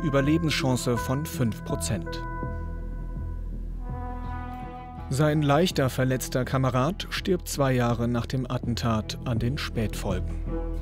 Überlebenschance von 5%. Sein leichter verletzter Kamerad stirbt 2 Jahre nach dem Attentat an den Spätfolgen.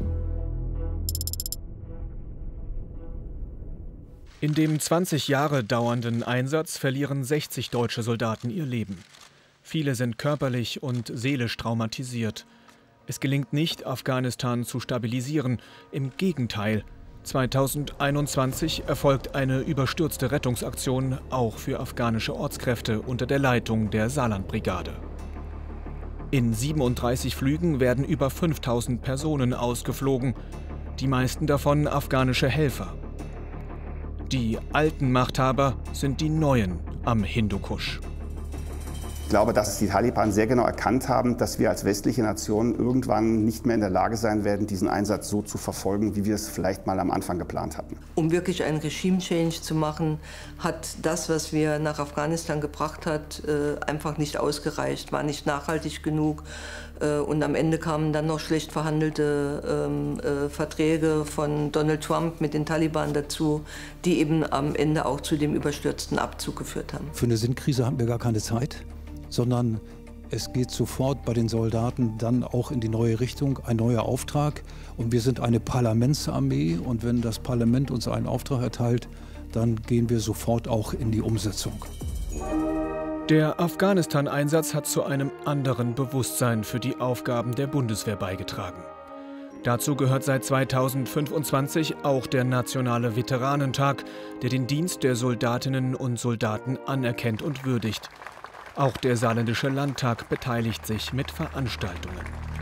In dem 20 Jahre dauernden Einsatz verlieren 60 deutsche Soldaten ihr Leben. Viele sind körperlich und seelisch traumatisiert. Es gelingt nicht, Afghanistan zu stabilisieren. Im Gegenteil, 2021 erfolgt eine überstürzte Rettungsaktion auch für afghanische Ortskräfte unter der Leitung der Saarlandbrigade. In 37 Flügen werden über 5000 Personen ausgeflogen, die meisten davon afghanische Helfer. Die alten Machthaber sind die Neuen am Hindukusch. Ich glaube, dass die Taliban sehr genau erkannt haben, dass wir als westliche Nation irgendwann nicht mehr in der Lage sein werden, diesen Einsatz so zu verfolgen, wie wir es vielleicht mal am Anfang geplant hatten. Um wirklich einen Regime-Change zu machen, hat das, was wir nach Afghanistan gebracht hat, einfach nicht ausgereicht, war nicht nachhaltig genug. Und am Ende kamen dann noch schlecht verhandelte Verträge von Donald Trump mit den Taliban dazu, die eben am Ende auch zu dem überstürzten Abzug geführt haben. Für eine Sinnkrise haben wir gar keine Zeit, sondern es geht sofort bei den Soldaten dann auch in die neue Richtung, ein neuer Auftrag. Und wir sind eine Parlamentsarmee und wenn das Parlament uns einen Auftrag erteilt, dann gehen wir sofort auch in die Umsetzung. Der Afghanistan-Einsatz hat zu einem anderen Bewusstsein für die Aufgaben der Bundeswehr beigetragen. Dazu gehört seit 2025 auch der Nationale Veteranentag, der den Dienst der Soldatinnen und Soldaten anerkennt und würdigt. Auch der Saarländische Landtag beteiligt sich mit Veranstaltungen.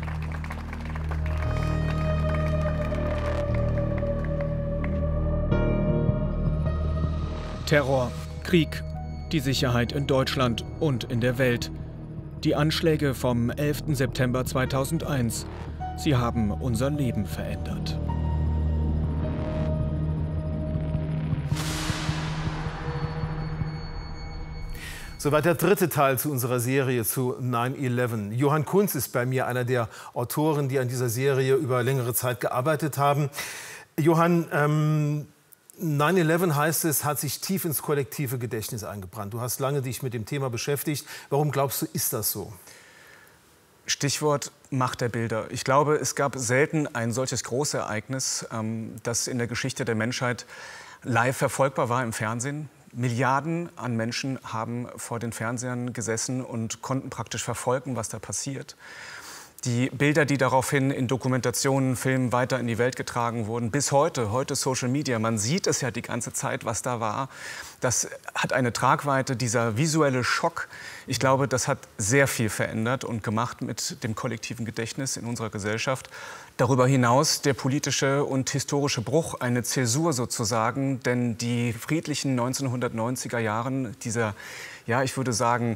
Terror, Krieg, die Sicherheit in Deutschland und in der Welt. Die Anschläge vom 11. September 2001. Sie haben unser Leben verändert. Soweit der dritte Teil zu unserer Serie zu 9/11. Johann Kunz ist bei mir, einer der Autoren, die an dieser Serie über längere Zeit gearbeitet haben. Johann, 9/11 heißt es, hat sich tief ins kollektive Gedächtnis eingebrannt. Du hast lange dich mit dem Thema beschäftigt. Warum glaubst du, ist das so? Stichwort Macht der Bilder. Ich glaube, es gab selten ein solches Großereignis, das in der Geschichte der Menschheit live verfolgbar war im Fernsehen. Milliarden an Menschen haben vor den Fernsehern gesessen und konnten praktisch verfolgen, was da passiert. Die Bilder, die daraufhin in Dokumentationen, Filmen weiter in die Welt getragen wurden, bis heute Social Media, man sieht es ja die ganze Zeit, was da war. Das hat eine Tragweite, dieser visuelle Schock. Ich glaube, das hat sehr viel verändert und gemacht mit dem kollektiven Gedächtnis in unserer Gesellschaft. Darüber hinaus der politische und historische Bruch, eine Zäsur sozusagen, denn die friedlichen 1990er Jahren, dieser, ja, ich würde sagen,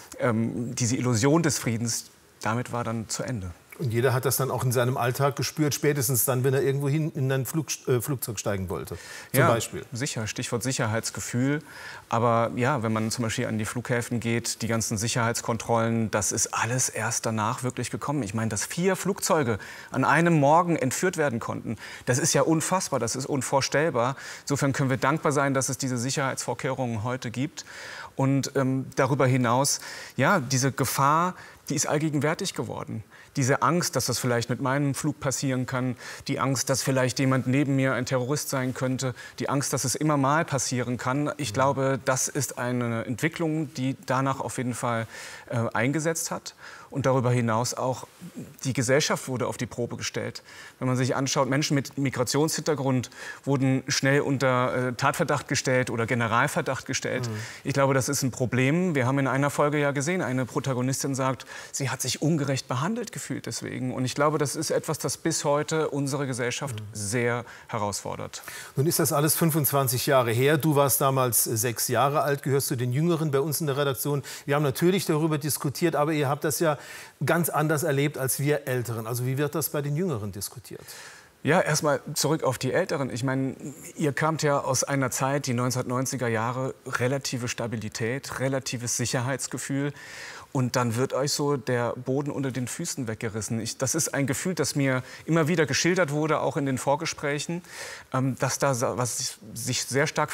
diese Illusion des Friedens, damit war dann zu Ende. Und jeder hat das dann auch in seinem Alltag gespürt, spätestens dann, wenn er irgendwo hin in ein Flugzeug steigen wollte, zum Beispiel. Sicher, Stichwort Sicherheitsgefühl. Aber ja, wenn man zum Beispiel an die Flughäfen geht, die ganzen Sicherheitskontrollen, das ist alles erst danach wirklich gekommen. Ich meine, dass 4 Flugzeuge an einem Morgen entführt werden konnten, das ist ja unfassbar, das ist unvorstellbar. Insofern können wir dankbar sein, dass es diese Sicherheitsvorkehrungen heute gibt. Und darüber hinaus, ja, diese Gefahr, die ist allgegenwärtig geworden. Diese Angst, dass das vielleicht mit meinem Flug passieren kann, die Angst, dass vielleicht jemand neben mir ein Terrorist sein könnte, die Angst, dass es immer mal passieren kann. Ich glaube, das ist eine Entwicklung, die danach auf jeden Fall eingesetzt hat. Und darüber hinaus auch die Gesellschaft wurde auf die Probe gestellt. Wenn man sich anschaut, Menschen mit Migrationshintergrund wurden schnell unter Tatverdacht gestellt oder Generalverdacht gestellt. Ich glaube, das ist ein Problem. Wir haben in einer Folge ja gesehen, eine Protagonistin sagt, sie hat sich ungerecht behandelt gefühlt deswegen. Und ich glaube, das ist etwas, das bis heute unsere Gesellschaft sehr herausfordert. Nun ist das alles 25 Jahre her. Du warst damals 6 Jahre alt, gehörst zu den Jüngeren bei uns in der Redaktion. Wir haben natürlich darüber diskutiert, aber ihr habt das ja ganz anders erlebt als wir Älteren. Also wie wird das bei den Jüngeren diskutiert? Ja, erstmal zurück auf die Älteren. Ich meine, ihr kamt ja aus einer Zeit, die 1990er Jahre, relative Stabilität, relatives Sicherheitsgefühl. Und dann wird euch so der Boden unter den Füßen weggerissen. Das ist ein Gefühl, das mir immer wieder geschildert wurde, auch in den Vorgesprächen, dass da was sich sehr stark